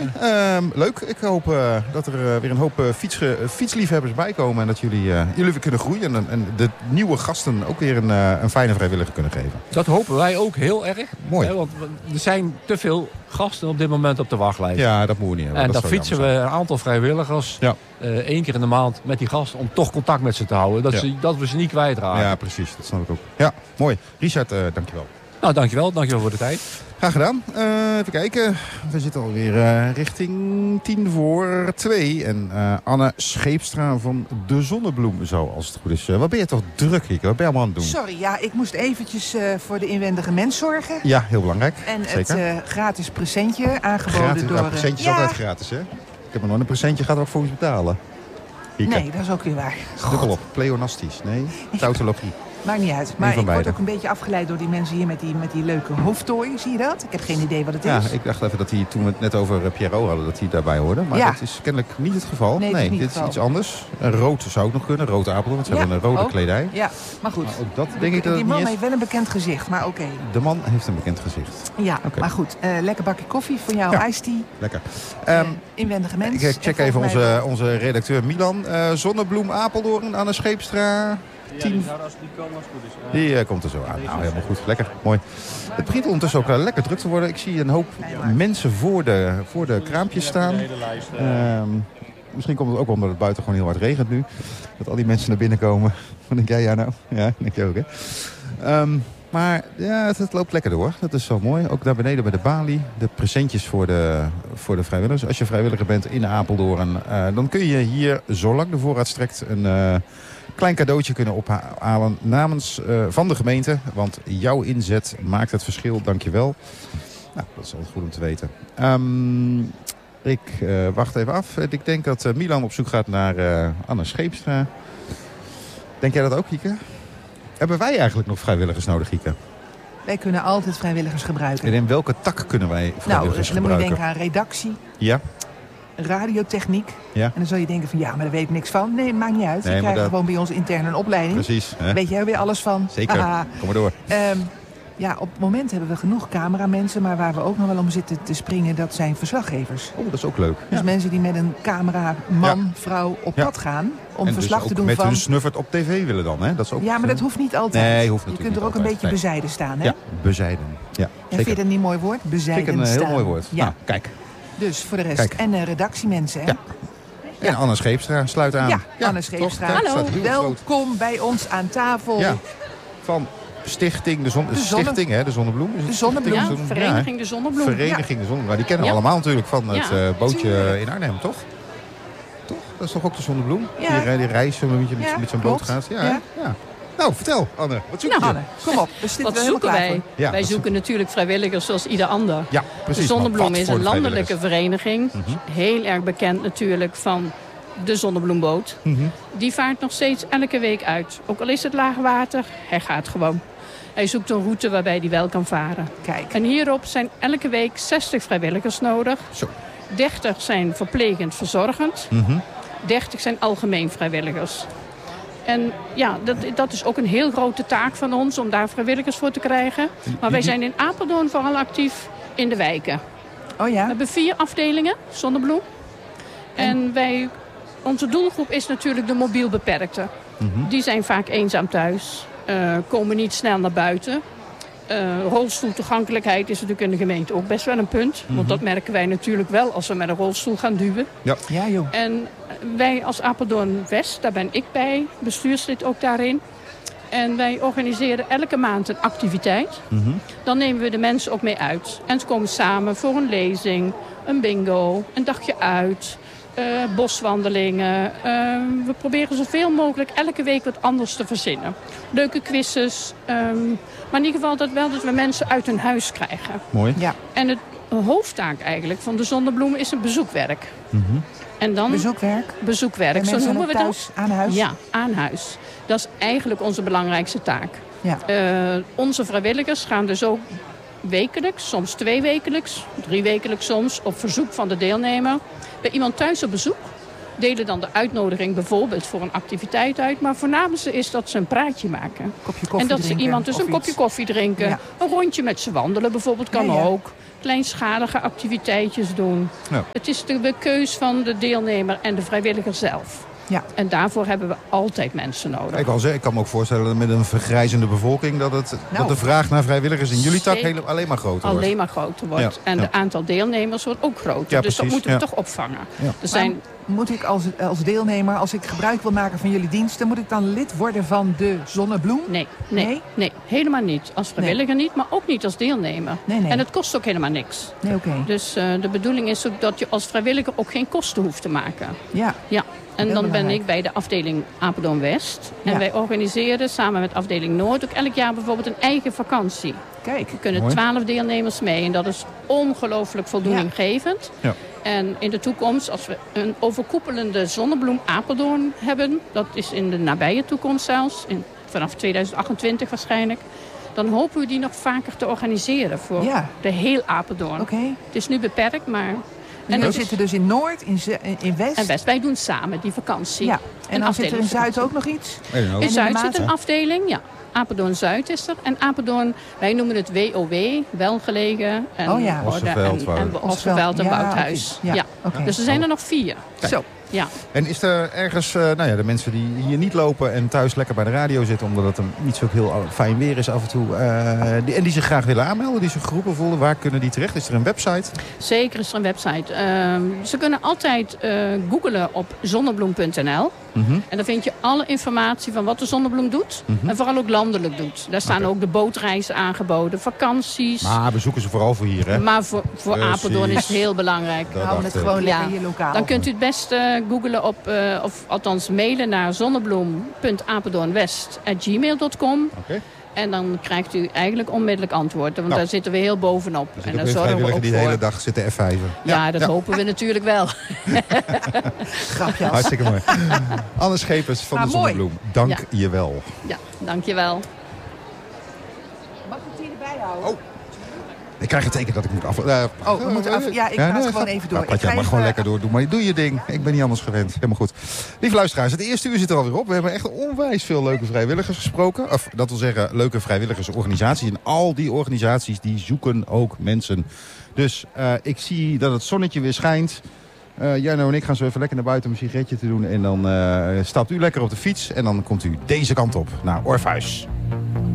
Leuk. Ik hoop dat er weer een hoop fietsliefhebbers bij komen. En dat jullie weer kunnen groeien. En de nieuwe gasten ook weer een fijne vrijwilliger kunnen geven. Dat hopen wij ook heel erg. Mooi. Want er zijn te veel gasten op dit moment op de wachtlijst. Ja, dat moet je niet hebben. En dat dan fietsen we een aantal vrijwilligers 1 keer in de maand met die gasten om toch contact met ze te houden. Dat we ze niet kwijtraken. Ja, precies. Dat snap ik ook. Ja, mooi. Richard, dankjewel. Nou, dankjewel voor de tijd. Graag gedaan. Even kijken. We zitten alweer richting 1:50. En Anne Scheepstra van De Zonnebloem zo, als het goed is. Wat ben je toch druk, Rieke? Wat ben je allemaal aan het doen? Sorry, ja, ik moest eventjes voor de inwendige mens zorgen. Ja, heel belangrijk. En zeker. Het gratis presentje aangeboden door... presentjes is altijd gratis, hè? Ik heb nog nooit een presentje, gaat er ook voor iets betalen. Rieke. Nee, dat is ook weer waar. Dubbel op. Pleonastisch. Nee, tautologie. Maakt niet uit. Maar ik word ook een beetje afgeleid door die mensen hier met die leuke hoofdtooi. Zie je dat? Ik heb geen idee wat het is. Ja, ik dacht even dat hij, toen we het net over Pierrot hadden, dat hij daarbij hoorde. Maar dat is kennelijk niet het geval. Nee, dit is iets anders. Een rood zou ook nog kunnen. Rood apel, want ze hebben een rode kledij. Ja, maar goed. Maar ook dat denk ik dat die man niet heeft wel een bekend gezicht, maar oké. De man heeft een bekend gezicht. Ja, maar goed. Lekker bakje koffie voor jou, iced tea. Lekker. Inwendige mens. Ik check even onze redacteur Milan. Zonnebloem Apeldoorn, Anne Scheepstra... Ja, die zou als die komen als het goed is. Die komt er zo aan. Nou, helemaal goed. Lekker. Mooi. Het begint ondertussen ook lekker druk te worden. Ik zie een hoop mensen voor de kraampjes staan. Misschien komt het ook omdat het buiten gewoon heel hard regent nu. Dat al die mensen naar binnen komen. Wat denk jij nou? Ja, denk je ook, hè? Maar ja, het loopt lekker door. Dat is zo mooi. Ook daar beneden bij de balie. De presentjes voor de vrijwilligers. Als je vrijwilliger bent in Apeldoorn, dan kun je hier, zolang de voorraad strekt, een klein cadeautje kunnen ophalen namens van de gemeente. Want jouw inzet maakt het verschil. Dank je wel. Nou, dat is altijd goed om te weten. Ik wacht even af. Ik denk dat Milan op zoek gaat naar Anne Scheepstra. Denk jij dat ook, Gieke? Hebben wij eigenlijk nog vrijwilligers nodig, Gieke? Wij kunnen altijd vrijwilligers gebruiken. En in welke tak kunnen wij vrijwilligers gebruiken? Dan moet je denken aan redactie. Ja. Radiotechniek. Ja. En dan zou je denken van ja, maar daar weet ik niks van. Nee, het maakt niet uit. We krijgen gewoon bij ons intern een opleiding. Precies. Hè? Weet jij er weer alles van? Zeker. Kom maar door. Ja, op het moment hebben we genoeg cameramensen. Maar waar we ook nog wel om zitten te springen, dat zijn verslaggevers. Oh, dat is ook leuk. Dus mensen die met een cameraman, vrouw op pad gaan. Om verslag dus te doen met van... hun snuffert op tv willen dan, hè? Dat is ook, ja, maar dat hoeft niet altijd. Nee, hoeft je kunt er ook een beetje bezijden staan, hè? Ja, bezijden. Ja, vind je dat niet een mooi woord? Bezijden staan. Vind ik een heel mooi woord. Ja. Nou, kijk. Dus voor de rest. Kijk. En redactiemensen, hè? Ja. En Anne Scheepstra sluit aan. Ja, Anne Scheepstra. Hallo. Welkom bij ons aan tafel. Ja. Van Stichting de Stichting, hè, de Zonnebloem. De Zonnebloem. Ja, Vereniging de Zonnebloem. Vereniging de Zonnebloem. Maar die kennen we allemaal natuurlijk van het bootje in Arnhem, toch? Toch? Dat is toch ook de Zonnebloem? Ja. Die reis met zo'n boot gaat. Ja. Nou, vertel, Anne. Wat zoek je? Anne, kom op. Wat zoeken wij? Ja, wij zoeken natuurlijk vrijwilligers zoals ieder ander. Ja, precies. De Zonnebloem is een landelijke vereniging. Heel erg bekend natuurlijk van de Zonnebloemboot. Die vaart nog steeds elke week uit. Ook al is het laag water, hij gaat gewoon. Hij zoekt een route waarbij hij wel kan varen. Kijk. En hierop zijn elke week 60 vrijwilligers nodig. Zo. 30 zijn verplegend verzorgend. 30 zijn algemeen vrijwilligers. En ja, dat is ook een heel grote taak van ons om daar vrijwilligers voor te krijgen. Maar wij zijn in Apeldoorn vooral actief in de wijken. Oh ja? We hebben 4 afdelingen, Zonnebloem. En onze doelgroep is natuurlijk de mobiel beperkten. Die zijn vaak eenzaam thuis, komen niet snel naar buiten. Rolstoeltoegankelijkheid is natuurlijk in de gemeente ook best wel een punt. Want dat merken wij natuurlijk wel als we met een rolstoel gaan duwen. Ja joh. En wij als Apeldoorn West, daar ben ik bij, bestuurslid ook daarin. En wij organiseren elke maand een activiteit. Dan nemen we de mensen ook mee uit. En ze komen samen voor een lezing, een bingo, een dagje uit, boswandelingen. We proberen zoveel mogelijk elke week wat anders te verzinnen. Leuke quizzes. Maar in ieder geval dat we mensen uit hun huis krijgen. Mooi. Ja. En het hoofdtaak eigenlijk van de Zonnebloem is een bezoekwerk. En dan bezoekwerk, zo noemen we dat. Aan huis? Ja, aan huis. Dat is eigenlijk onze belangrijkste taak. Ja. Onze vrijwilligers gaan dus ook wekelijks, soms 2 wekelijks, 3 wekelijks soms, op verzoek van de deelnemer, bij iemand thuis op bezoek. delen dan de uitnodiging bijvoorbeeld voor een activiteit uit. Maar voornaamste is dat ze een praatje maken. Kopje koffie en dat ze drinken, iemand dus een kopje koffie drinken. Ja. Een rondje met ze wandelen bijvoorbeeld kan ook. Kleinschalige activiteitjes doen. Ja. Het is de keus van de deelnemer en de vrijwilliger zelf. Ja. En daarvoor hebben we altijd mensen nodig. Ik kan me ook voorstellen dat met een vergrijzende bevolking dat de vraag naar vrijwilligers in jullie tak alleen maar groter wordt. Alleen maar groter wordt. Ja. En het aantal deelnemers wordt ook groter. Ja, dus precies. dat moeten we toch opvangen. Ja. Er zijn... Moet ik als deelnemer, als ik gebruik wil maken van jullie diensten, moet ik dan lid worden van de Zonnebloem? Nee, helemaal niet. Als vrijwilliger niet, maar ook niet als deelnemer. Nee. En het kost ook helemaal niks. Nee, okay. Dus de bedoeling is ook dat je als vrijwilliger ook geen kosten hoeft te maken. Ja. En dan ben ik bij de afdeling Apeldoorn West. En wij organiseren samen met afdeling Noord ook elk jaar bijvoorbeeld een eigen vakantie. Kijk, er kunnen 12 deelnemers mee. En dat is ongelooflijk voldoeninggevend. Ja. En in de toekomst, als we een overkoepelende Zonnebloem Apeldoorn hebben, dat is in de nabije toekomst zelfs, vanaf 2028 waarschijnlijk, dan hopen we die nog vaker te organiseren voor de heel Apeldoorn. Okay. Het is nu beperkt, maar... En we zitten dus in Noord, in West. En West. Wij doen samen die vakantie. Ja. En dan zit er in Zuid ook nog iets? In Zuid zit een afdeling, ja. Apeldoorn Zuid is er. En Apeldoorn, wij noemen het WOW, welgelegen. En Ossenveld en Woudhuis. Ja. Okay. Dus er zijn er nog 4. Kijk. Zo. Ja. En is er ergens, de mensen die hier niet lopen en thuis lekker bij de radio zitten, omdat het niet zo heel fijn weer is af en toe, en die zich graag willen aanmelden, die zich geroepen voelen, waar kunnen die terecht? Is er een website? Zeker is er een website. Ze kunnen altijd googlen op zonnebloem.nl. En dan vind je alle informatie van wat de Zonnebloem doet. En vooral ook landelijk doet. Daar staan ook de bootreizen aangeboden, vakanties. Maar we zoeken ze vooral voor hier, hè? Maar voor Apeldoorn is het heel belangrijk. We houden het gewoon lekker hier lokaal. Dan kunt u het best googlen op, of althans mailen naar zonnebloem.apeldoornwest@gmail.com. Okay. En dan krijgt u eigenlijk onmiddellijk antwoorden. Want daar zitten we heel bovenop. En daar zorgen we ook die de hele dag zitten F5'en. Ja, dat hopen we natuurlijk wel. Grapje. Hartstikke mooi. Anne Schepers van de Zonnebloem. Dank je wel. Ja, dank je wel. Mag ik het hier erbij houden? Oh. Ik krijg het teken dat ik moet af... we moeten af... Ja, ik ga gewoon even door. Ik ga maar gewoon lekker door. Doe je ding. Ik ben niet anders gewend. Helemaal goed. Lieve luisteraars, het eerste uur zit er alweer op. We hebben echt onwijs veel leuke vrijwilligers gesproken. Of dat wil zeggen, leuke vrijwilligersorganisaties. En al die organisaties die zoeken ook mensen. Dus ik zie dat het zonnetje weer schijnt. Jarno en ik gaan zo even lekker naar buiten om een sigaretje te doen. En dan stapt u lekker op de fiets. En dan komt u deze kant op, naar Orpheus.